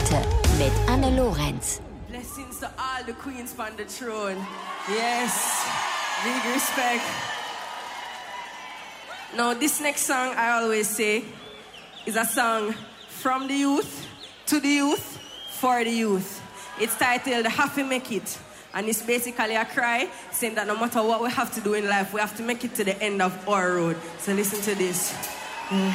heute mit Anne Lorenz. Blessings to all the queens on the throne. Yes, big respect. Now this next song I always say is a song from the youth, to the youth, for the youth. It's titled Have to Make It. And it's basically a cry saying that no matter what we have to do in life, we have to make it to the end of our road. So listen to this. Yeah.